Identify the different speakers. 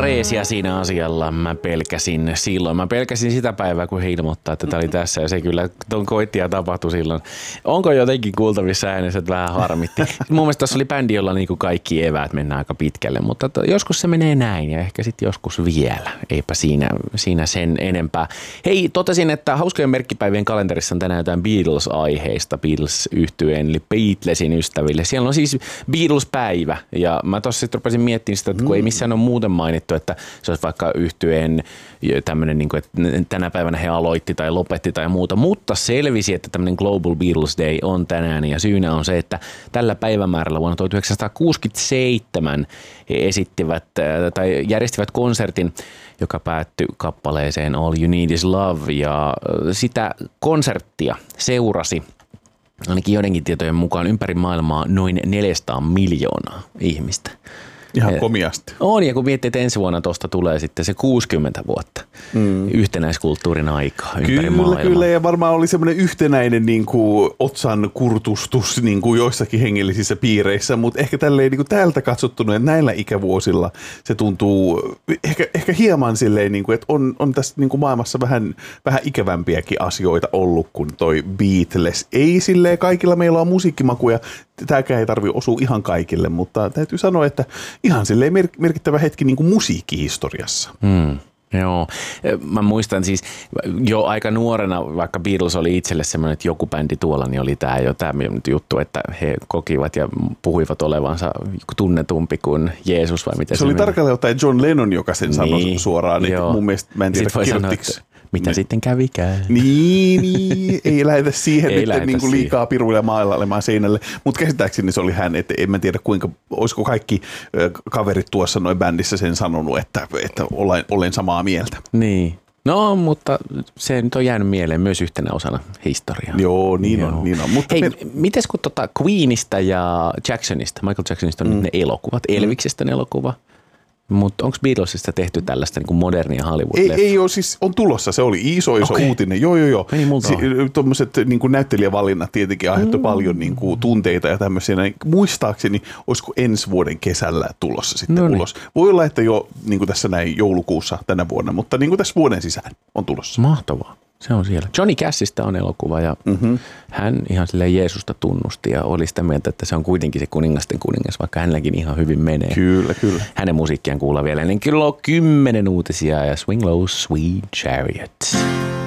Speaker 1: freesiä siinä asialla mä pelkäsin silloin. Mä pelkäsin sitä päivää, kun he ilmoittaa, että tää oli tässä ja se kyllä ton koitti ja tapahtui silloin. Onko jotenkin kuultavissa äänessä, että vähän harmitti? Mun mielestä tässä oli bändi, jolla niinku kaikki eväät mennään aika pitkälle, mutta joskus se menee näin ja ehkä sitten joskus vielä. Eipä siinä sen enempää. Hei, totesin, että hauskojen merkkipäivien kalenterissa on tänään jotain Beatles-aiheista, Beatles-yhtyeen eli Beatlesin ystäville. Siellä on siis Beatles-päivä ja mä tossa sitten rupesin miettimään sitä, että kun ei missään ole muuten mainittu, että se olisi vaikka yhtyeen tämmöinen, niin kuin, että tänä päivänä he aloitti tai lopetti tai muuta, mutta selvisi, että tämmöinen Global Beatles Day on tänään ja syynä on se, että tällä päivämäärällä vuonna 1967 he esittivät tai järjestivät konsertin, joka päättyi kappaleeseen All You Need Is Love ja sitä konserttia seurasi ainakin joidenkin tietojen mukaan ympäri maailmaa noin 400 miljoonaa ihmistä.
Speaker 2: Ihan komiasti.
Speaker 1: On, ja kun miettii, että ensi vuonna tuosta tulee sitten se 60 vuotta yhtenäiskulttuurin aikaa ympäri maailmaa.
Speaker 2: Kyllä, ja varmaan oli semmoinen yhtenäinen niin kuin otsan kurtustus niin kuin joissakin hengellisissä piireissä, mutta ehkä tälleen niin kuin täältä katsottuna, että näillä ikävuosilla se tuntuu ehkä hieman silleen, niin kuin, että on tässä niin kuin maailmassa vähän ikävämpiäkin asioita ollut kuin toi Beatles. Ei silleen, kaikilla meillä on musiikkimakuja, tämäkään ei tarvitse osua ihan kaikille, mutta täytyy sanoa, että ihan silleen merkittävä hetki niin kuin musiikkihistoriassa.
Speaker 1: Joo, mä muistan siis jo aika nuorena, vaikka Beatles oli itselle semmoinen, että joku bändi tuolla, niin oli tämä juttu, että he kokivat ja puhuivat olevansa tunnetumpi kuin Jeesus vai miten
Speaker 2: se oli tarkalleen ottaen John Lennon, joka sen sanoi suoraan, niin mun mielestä mä en tiedä kirjoittiksi.
Speaker 1: Mitä sitten kävikään?
Speaker 2: Niin, ei lähetä siihen nyt niin kuin liikaa piruilla mailailemaan seinälle. Mutta käsittääkseni se oli hän, että en mä tiedä kuinka, olisiko kaikki kaverit tuossa noin bändissä sen sanonut, että olen samaa mieltä.
Speaker 1: Niin. No, mutta se nyt on jäänyt mieleen myös yhtenä osana historiaa.
Speaker 2: Joo, niin on. Mutta
Speaker 1: hei, mites kun Queenista ja Michael Jacksonista on nyt ne elokuvat, Elviksestä ne elokuva? Mutta onko Beatlesista tehty tällaista niin kuin modernia Hollywood-leffa?
Speaker 2: Ei ole, siis on tulossa. Se oli iso uutinen. Joo.
Speaker 1: Meni multa
Speaker 2: tuommoiset niin kuin näyttelijävalinnat tietenkin aiheuttoi paljon niin kuin tunteita ja tämmöisiä. Muistaakseni, olisiko ensi vuoden kesällä tulossa sitten ulos. Voi olla, että jo niin kuin tässä näin joulukuussa tänä vuonna, mutta niin kuin tässä vuoden sisään on tulossa.
Speaker 1: Mahtavaa. Se on siellä. Johnny Cashista on elokuva ja hän ihan silleen Jeesusta tunnusti ja oli sitä mieltä, että se on kuitenkin se kuningasten kuningas, vaikka hänelläkin ihan hyvin menee.
Speaker 2: Kyllä.
Speaker 1: Hänen musiikkiaan kuullaan vielä ennen kello 10 uutisia ja Swing Low Sweet Chariot.